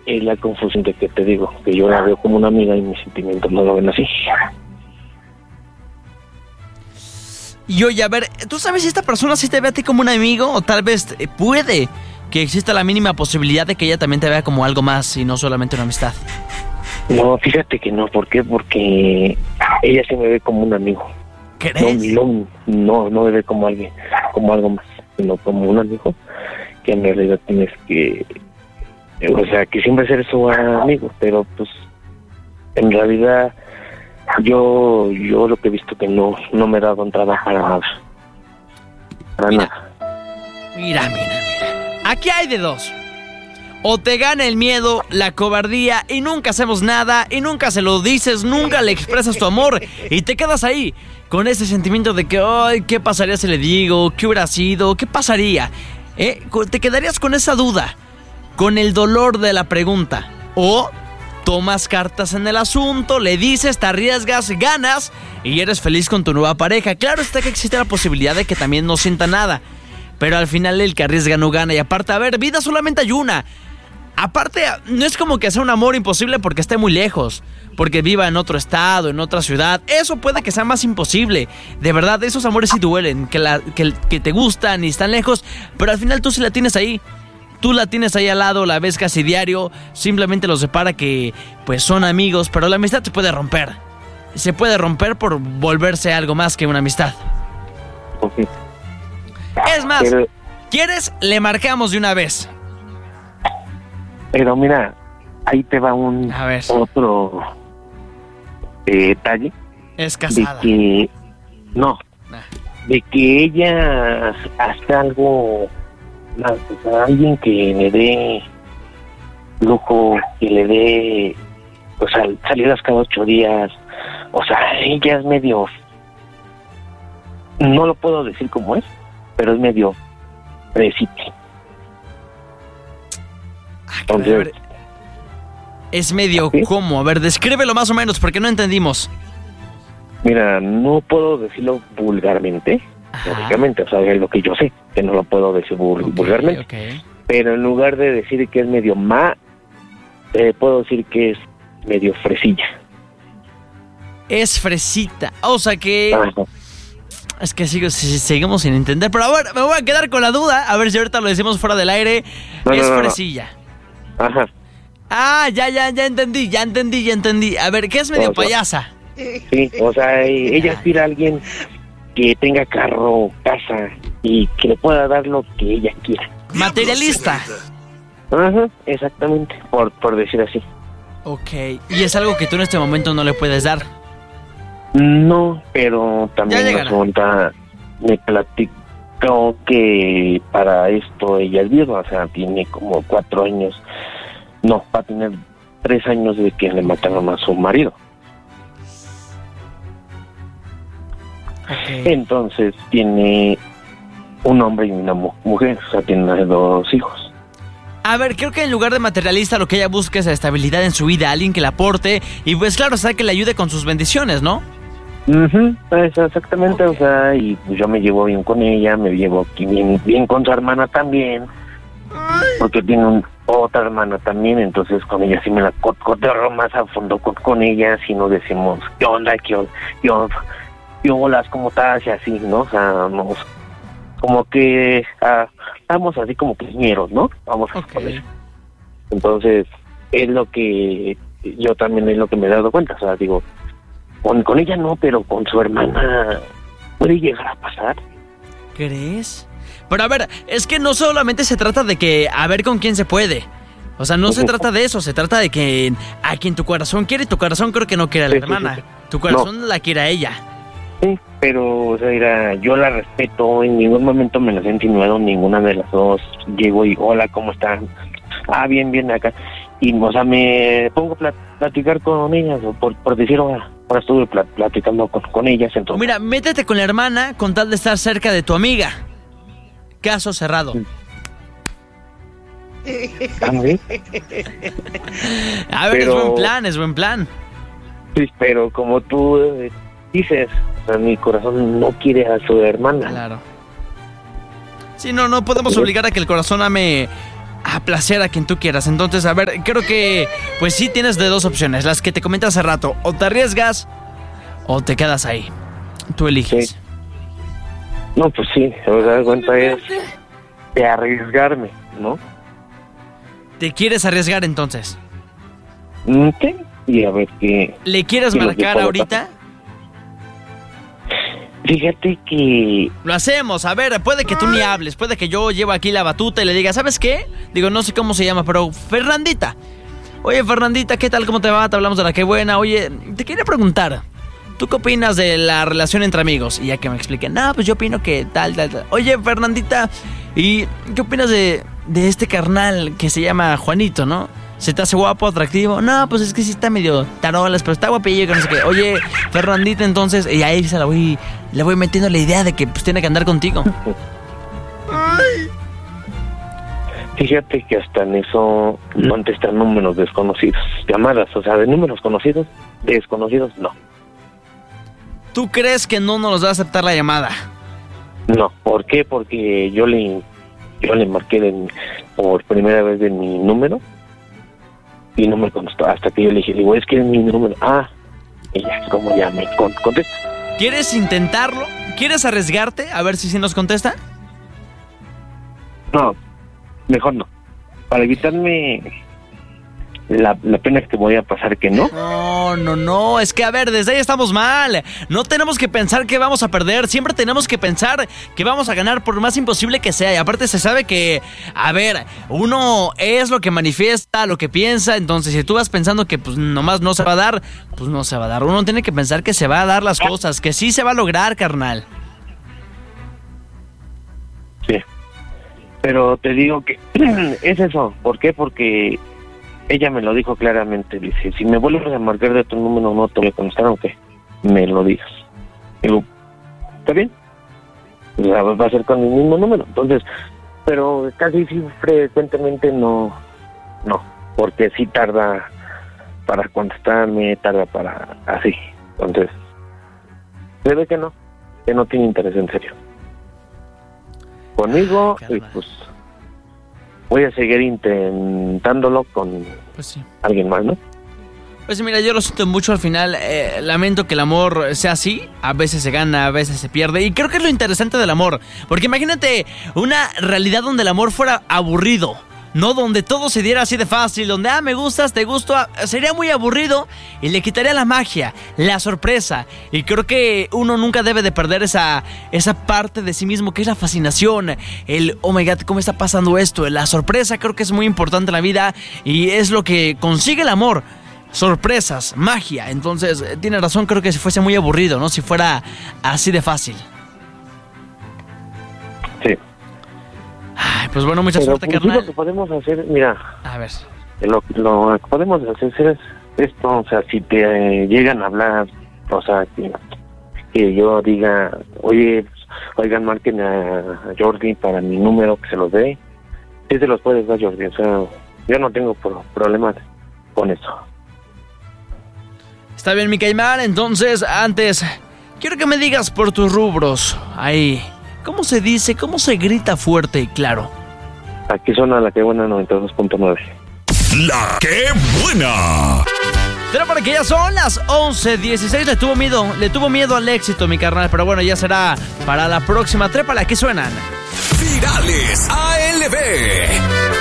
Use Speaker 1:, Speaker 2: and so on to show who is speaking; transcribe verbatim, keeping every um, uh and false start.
Speaker 1: es la confusión de que te digo, que yo la veo como una amiga y mis sentimientos no lo ven así.
Speaker 2: Y oye, a ver, ¿tú sabes si esta persona sí te ve a ti como un amigo? O tal vez eh, puede que exista la mínima posibilidad de que ella también te vea como algo más y no solamente una amistad.
Speaker 1: No, fíjate que no, ¿por qué? Porque ella sí me ve como un amigo.
Speaker 2: ¿Crees?
Speaker 1: No, no, no, no me ve como alguien, como algo más, sino como un amigo que en realidad tienes que, o sea, que siempre ser su amigo, pero pues en realidad yo yo lo que he visto que no no me da con trabajo para nada. Para
Speaker 2: mira,
Speaker 1: nada.
Speaker 2: Mira, mira, mira. Aquí hay de dos. O te gana el miedo, la cobardía y nunca hacemos nada y nunca se lo dices, nunca le expresas tu amor y te quedas ahí con ese sentimiento de que, ay, ¿qué pasaría si le digo? ¿Qué hubiera sido? ¿Qué pasaría? ¿Eh? Te quedarías con esa duda, con el dolor de la pregunta. O tomas cartas en el asunto, le dices, te arriesgas, ganas y eres feliz con tu nueva pareja. Claro está que existe la posibilidad de que también no sienta nada, pero al final el que arriesga no gana. Y aparte, a ver, vida solamente hay una. Aparte, no es como que sea un amor imposible porque esté muy lejos, porque viva en otro estado, en otra ciudad. Eso puede que sea más imposible. De verdad, esos amores sí duelen, que, la, que, que te gustan y están lejos, pero al final tú sí la tienes ahí. Tú la tienes ahí al lado, la ves casi diario. Simplemente los separa que pues son amigos, pero la amistad se puede romper. Se puede romper por volverse algo más que una amistad.
Speaker 1: Okay.
Speaker 2: Es más,
Speaker 1: pero,
Speaker 2: ¿quieres? Le marcamos de una vez.
Speaker 1: Pero mira, ahí te va un
Speaker 2: A ver.
Speaker 1: otro eh, detalle.
Speaker 2: Es casada.
Speaker 1: De que, no,
Speaker 2: Nah.
Speaker 1: de que ella hace algo, o sea, alguien que le dé lujo, que le dé, o sea, salidas cada ocho días, o sea, ella es medio, no lo puedo decir como es, pero es medio fresita.
Speaker 2: Ah, caray, a ver. Es medio
Speaker 1: ¿Sí?
Speaker 2: como, a ver, descríbelo más o menos porque no entendimos.
Speaker 1: Mira, no puedo decirlo vulgarmente,
Speaker 2: Ajá.
Speaker 1: lógicamente, o sea, es lo que yo sé, que no lo puedo decir vul-
Speaker 2: Okay,
Speaker 1: vulgarmente.
Speaker 2: okay.
Speaker 1: Pero en lugar de decir que es medio ma, eh, puedo decir que es medio fresilla.
Speaker 2: Es fresita. O sea que...
Speaker 1: Ajá.
Speaker 2: Es que sigo, si- seguimos sin entender. Pero a ver, me voy a quedar con la duda. A ver si ahorita lo decimos fuera del aire.
Speaker 1: No,
Speaker 2: es
Speaker 1: no, no, no.
Speaker 2: fresilla.
Speaker 1: Ajá.
Speaker 2: Ah, ya, ya, ya entendí, ya entendí, ya entendí. A ver, ¿qué es medio
Speaker 1: O sea,
Speaker 2: payasa?
Speaker 1: Sí, o sea, eh, ella aspira a alguien que tenga carro, casa y que le pueda dar lo que ella quiera.
Speaker 2: Materialista.
Speaker 1: Ajá, exactamente, por, por decir así.
Speaker 2: Ok, y es algo que tú en este momento no le puedes dar.
Speaker 1: No, pero
Speaker 2: Ya
Speaker 1: también
Speaker 2: llegará.
Speaker 1: nos monta, me platicó que para esto ella es viuda, o sea, tiene como cuatro años, no, va a tener tres años de que le mataron a su marido.
Speaker 2: Ok.
Speaker 1: Entonces tiene un hombre y una mu- mujer, o sea, tiene dos hijos.
Speaker 2: A ver, creo que en lugar de materialista lo que ella busca es la estabilidad en su vida, alguien que la aporte y pues claro, está que le ayude con sus bendiciones, ¿no?
Speaker 1: Uh-huh, pues exactamente,
Speaker 2: Ok.
Speaker 1: o sea, y pues yo me llevo bien con ella, me llevo aquí bien, bien con su hermana también, porque tiene un, otra hermana también, entonces con ella sí me la co- cotorro más a fondo con, con ella, si nos decimos, ¿qué onda? ¿Qué onda? ¿Qué onda? ¿Qué olas? ¿Cómo estás? Y así, ¿no? O sea, nos, como que ah, estamos así como primeros, ¿no? Vamos a
Speaker 2: Ok.
Speaker 1: poner. Entonces, es lo que yo también es lo que me he dado cuenta, o sea, digo, con, con ella no, pero con su hermana puede llegar a pasar.
Speaker 2: ¿Crees? Pero a ver, es que no solamente se trata de que a ver con quién se puede. O sea, no se trata de eso, se trata de que a quien tu corazón quiere, tu corazón creo que no quiere a la
Speaker 1: Sí, sí,
Speaker 2: hermana.
Speaker 1: sí, sí.
Speaker 2: Tu corazón la quiere a ella.
Speaker 1: Sí, pero, o sea, mira, yo la respeto, en ningún momento me la he insinuado ninguna de las dos. Llego y, hola, ¿cómo están? Ah, bien, bien, acá. Y, o sea, me pongo a plat- platicar con ellas, o por, por decir, ahora, ahora estuve plat- platicando con, con ellas, entonces...
Speaker 2: Mira, métete con la hermana con tal de estar cerca de tu amiga. Caso cerrado.
Speaker 1: ¿Ah, sí?
Speaker 2: A ver,
Speaker 1: Pero-
Speaker 2: es buen plan, es buen plan.
Speaker 1: Sí, pero como tú eh, dices, o sea, mi corazón no quiere a su hermana.
Speaker 2: Claro. Sí, no, no podemos obligar a que el corazón ame a placer a quien tú quieras. Entonces, a ver, creo que pues sí tienes de dos opciones, las que te comenté hace rato. O te arriesgas o te quedas ahí. Tú eliges.
Speaker 1: Sí. No, pues sí, o sea, la cuenta es de arriesgarme, ¿no?
Speaker 2: ¿Te quieres arriesgar entonces?
Speaker 1: Sí, y a ver qué...
Speaker 2: ¿Le quieres
Speaker 1: qué
Speaker 2: marcar ahorita?
Speaker 1: Fíjate que...
Speaker 2: Lo hacemos, a ver, puede que tú ni hables, puede que yo lleve aquí la batuta y le diga, ¿sabes qué? Digo, no sé cómo se llama, pero Fernandita. Oye, Fernandita, ¿qué tal? ¿Cómo te va? Te hablamos de la que buena. Oye, te quería preguntar, ¿tú qué opinas de la relación entre amigos? Y ya que me expliquen, no, pues yo opino que tal, tal, tal. Oye, Fernandita, ¿y qué opinas de, de este carnal que se llama Juanito, no? ¿Se te hace guapo, atractivo? No, pues es que sí está medio tarolas, pero está guapillo, que no sé qué. Oye, Fernandita, entonces, y ahí se la voy, le voy metiendo la idea de que pues tiene que andar contigo.
Speaker 1: Ay. Fíjate que hasta en eso contestan números desconocidos, llamadas, o sea, de números conocidos, desconocidos, no.
Speaker 2: ¿Tú crees que no nos va a aceptar la llamada?
Speaker 1: No, ¿por qué? Porque yo le, yo le marqué de, por primera vez de mi número. Y no me contestó, hasta que yo le dije, digo, es que es mi número. Ah, y ya, como ya me con, contesta.
Speaker 2: ¿Quieres intentarlo? ¿Quieres arriesgarte? A ver si sí nos contesta.
Speaker 1: No, mejor no. Para evitarme la, la pena que voy a pasar que no.
Speaker 2: No, no, no, es que a ver, desde ahí estamos mal. No tenemos que pensar que vamos a perder, siempre tenemos que pensar que vamos a ganar por más imposible que sea. Y aparte se sabe que, a ver, uno es lo que manifiesta, lo que piensa. Entonces si tú vas pensando que pues nomás no se va a dar, pues no se va a dar. Uno tiene que pensar que se va a dar las cosas, que sí se va a lograr, carnal.
Speaker 1: Sí, pero te digo que es eso. ¿Por qué? Porque ella me lo dijo claramente, dice, si me vuelves a marcar de tu número no te voy a contestar, aunque me lo digas. Digo, ¿está bien? O sea, va a ser con el mismo número. Entonces, pero casi sí, frecuentemente no, no, porque sí tarda para contestarme, tarda para así. Entonces, se ve que no, que no tiene interés en serio conmigo.
Speaker 2: Ah,
Speaker 1: y pues voy a seguir intentándolo con
Speaker 2: pues sí.
Speaker 1: alguien más, ¿no?
Speaker 2: Pues mira, yo lo siento mucho al final, eh, lamento que el amor sea así, a veces se gana, a veces se pierde, y creo que es lo interesante del amor, porque imagínate una realidad donde el amor fuera aburrido, no donde todo se diera así de fácil, donde, ah, me gustas, te gusto, sería muy aburrido y le quitaría la magia, la sorpresa, y creo que uno nunca debe de perder esa, esa parte de sí mismo que es la fascinación, el, oh my god, ¿cómo está pasando esto? La sorpresa creo que es muy importante en la vida y es lo que consigue el amor. Sorpresas, magia. Entonces, tiene razón, creo que si fuese muy aburrido, ¿no? Si fuera así de fácil.
Speaker 1: Sí.
Speaker 2: Ay, pues bueno, mucha
Speaker 1: Pero
Speaker 2: suerte,
Speaker 1: pues,
Speaker 2: carnal.
Speaker 1: Lo que podemos hacer, mira.
Speaker 2: A ver.
Speaker 1: Lo, lo que podemos hacer es esto, o sea, si te eh, llegan a hablar, o sea, que, que yo diga, oye, oigan, marquen a, a Jordi para mi número, que se los dé. Sí se los puedes dar, Jordi, o sea, yo no tengo pro- problemas con eso.
Speaker 2: Está bien, mi caimán. Entonces, antes, quiero que me digas por tus rubros. Ahí, ¿cómo se dice? ¿Cómo se grita fuerte y claro?
Speaker 1: Aquí suena la que buena noventa y dos punto nueve.
Speaker 3: La que buena.
Speaker 2: Pero para que ya son las once dieciséis, le tuvo miedo, le tuvo miedo al éxito, mi carnal. Pero bueno, ya será para la próxima. Trépala, ¿qué suenan?
Speaker 3: Virales A L B.